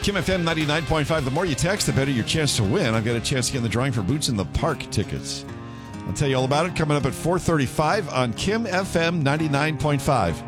Kim FM 99.5. The more you text, the better your chance to win. I've got a chance to get in the drawing for Boots in the Park tickets. I'll tell you all about it coming up at 4:35 on Kim FM 99.5.